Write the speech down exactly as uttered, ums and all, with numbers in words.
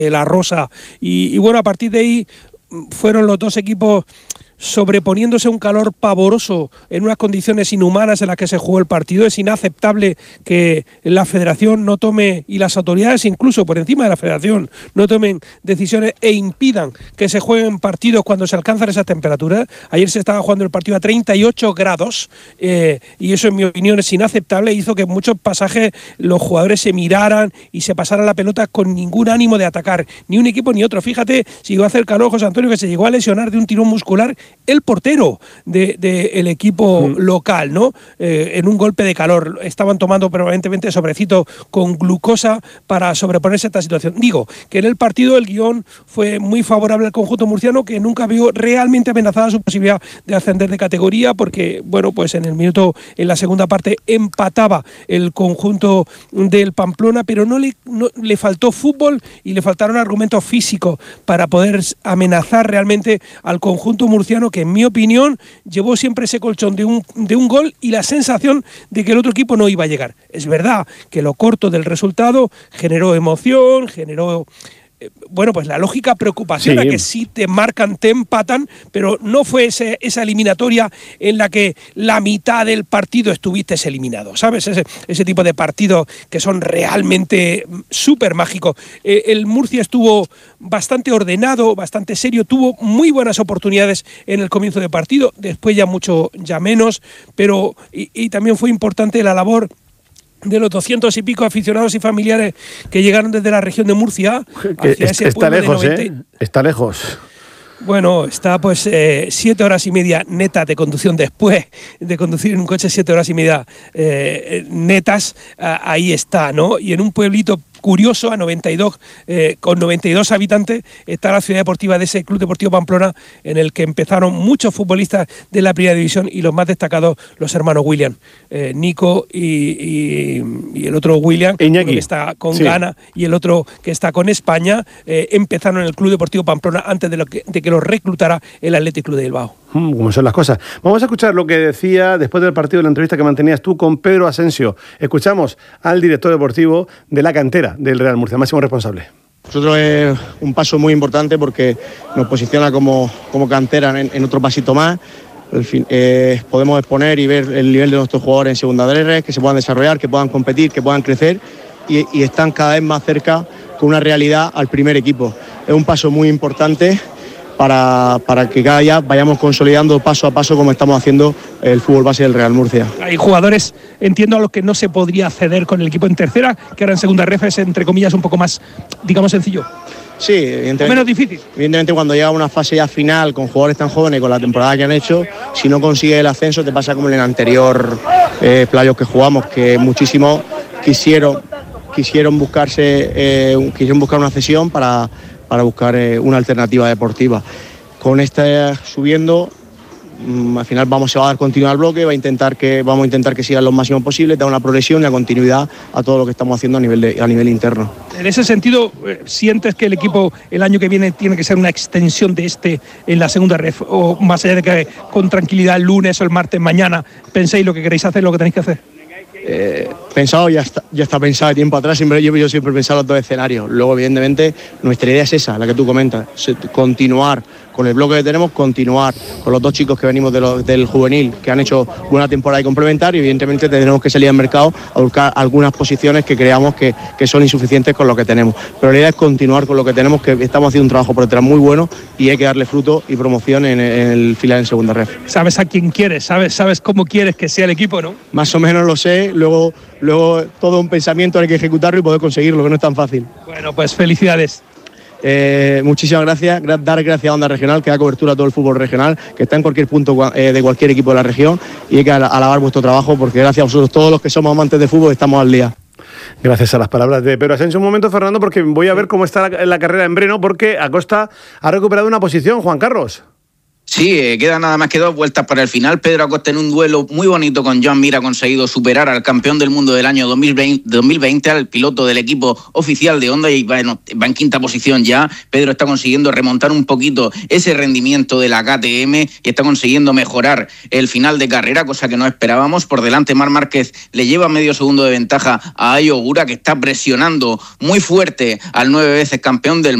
la Rosa. Y, y bueno, a partir de ahí fueron los dos equipos sobreponiéndose a un calor pavoroso en unas condiciones inhumanas en las que se jugó el partido. Es inaceptable que la federación no tome, y las autoridades incluso por encima de la federación, no tomen decisiones e impidan que se jueguen partidos cuando se alcanzan esas temperaturas. Ayer se estaba jugando el partido a treinta y ocho grados eh, y eso en mi opinión es inaceptable. Hizo que en muchos pasajes los jugadores se miraran y se pasaran la pelota con ningún ánimo de atacar, ni un equipo ni otro. Fíjate, si iba a hacer calor, José Antonio, que se llegó a lesionar de un tirón muscular el portero del de, de equipo mm. local, ¿no? Eh, en un golpe de calor. Estaban tomando permanentemente sobrecito con glucosa para sobreponerse a esta situación. Digo, que en el partido el guión fue muy favorable al conjunto murciano, que nunca vio realmente amenazada su posibilidad de ascender de categoría, porque, bueno, pues en el minuto, en la segunda parte, empataba el conjunto del Pamplona, pero no le, no, le faltó fútbol y le faltaron argumentos físicos para poder amenazar realmente al conjunto murciano, que en mi opinión llevó siempre ese colchón de un, de un gol y la sensación de que el otro equipo no iba a llegar. Es verdad que lo corto del resultado generó emoción, generó... bueno, pues la lógica preocupación sí. a que si te marcan, te empatan, pero no fue ese, esa eliminatoria en la que la mitad del partido estuviste eliminado, ¿sabes? Ese, ese tipo de partidos que son realmente súper mágicos. Eh, el Murcia estuvo bastante ordenado, bastante serio, tuvo muy buenas oportunidades en el comienzo de partido, después ya mucho, ya menos, pero y, y también fue importante la labor de los doscientos y pico aficionados y familiares que llegaron desde la región de Murcia hacia ese está lejos, noventa... ¿eh? Está lejos. Bueno, está pues eh, siete horas y media netas de conducción después de conducir en un coche, siete horas y media eh, netas, a, ahí está, ¿no? Y en un pueblito curioso, a noventa y dos, eh, con noventa y dos habitantes, está la ciudad deportiva de ese Club Deportivo Pamplona, en el que empezaron muchos futbolistas de la primera división y los más destacados, los hermanos William, eh, Nico y, y, y el otro William, Iñaki, que está con sí. Ghana, y el otro que está con España, eh, empezaron en el Club Deportivo Pamplona antes de, lo que, de que los reclutara el Athletic Club de Bilbao. Mm, como son las cosas. Vamos a escuchar lo que decía después del partido, de la entrevista que mantenías tú con Pedro Asensio. Escuchamos al director deportivo de la cantera del Real Murcia, máximo responsable. Nosotros es un paso muy importante porque nos posiciona como, como cantera en, en otro pasito más. En fin, eh, podemos exponer y ver el nivel de nuestros jugadores en segunda D R, que se puedan desarrollar, que puedan competir, que puedan crecer y, y están cada vez más cerca con una realidad al primer equipo. Es un paso muy importante para, para que cada día vayamos consolidando paso a paso como estamos haciendo el fútbol base del Real Murcia. Hay jugadores, entiendo, a los que no se podría acceder con el equipo en tercera, que ahora en segunda ref es, entre comillas, un poco más, digamos, sencillo. Sí, evidentemente. Menos difícil. Evidentemente, cuando llega una fase ya final con jugadores tan jóvenes, con la temporada que han hecho, si no consigue el ascenso, te pasa como en el anterior eh, playoff que jugamos, que muchísimos quisieron, quisieron buscarse, eh, quisieron buscar una cesión para para buscar eh, una alternativa deportiva. Con esta subiendo, mmm, al final vamos, se va a dar continuidad al bloque, va a intentar que, vamos a intentar que sigan lo máximo posible, dar una progresión y una continuidad a todo lo que estamos haciendo a nivel, de, a nivel interno. En ese sentido, ¿sientes que el equipo el año que viene tiene que ser una extensión de este en la segunda ref? O más allá de que con tranquilidad el lunes o el martes, mañana, penséis lo que queréis hacer, lo que tenéis que hacer? Eh, pensado, ya está, ya está pensado de tiempo atrás, siempre, yo, yo siempre he pensado los dos escenarios. Luego, evidentemente, nuestra idea es esa, la que tú comentas, continuar con el bloque que tenemos, continuar con los dos chicos que venimos de lo, del juvenil, que han hecho buena temporada y complementario, y evidentemente tendremos que salir al mercado a buscar algunas posiciones que creamos que, que son insuficientes con lo que tenemos. Pero la idea es continuar con lo que tenemos, que estamos haciendo un trabajo por detrás muy bueno y hay que darle fruto y promoción en, en el filial en segunda ref. Sabes a quién quieres, sabes, sabes cómo quieres que sea el equipo, ¿no? Más o menos lo sé, luego, luego todo un pensamiento hay que ejecutarlo y poder conseguirlo, que no es tan fácil. Bueno, pues felicidades. Eh, muchísimas gracias, dar gracias a Onda Regional, que da cobertura a todo el fútbol regional, que está en cualquier punto eh, de cualquier equipo de la región, y hay que alabar vuestro trabajo, porque gracias a vosotros, todos los que somos amantes de fútbol, estamos al día. Gracias a las palabras de Pedro Asensio. Un momento, Fernando, porque voy a ver cómo está la, la carrera en Breno, porque Acosta ha recuperado una posición, Juan Carlos. Sí, eh, queda nada más que dos vueltas para el final. Pedro Acosta en un duelo muy bonito con Joan Mir ha conseguido superar al campeón del mundo del año dos mil veinte, al piloto del equipo oficial de Honda, y va en, va en quinta posición ya. Pedro está consiguiendo remontar un poquito ese rendimiento de la K T M y está consiguiendo mejorar el final de carrera, cosa que no esperábamos. Por delante Marc Márquez le lleva medio segundo de ventaja a Ai Ogura, que está presionando muy fuerte al nueve veces campeón del mundo.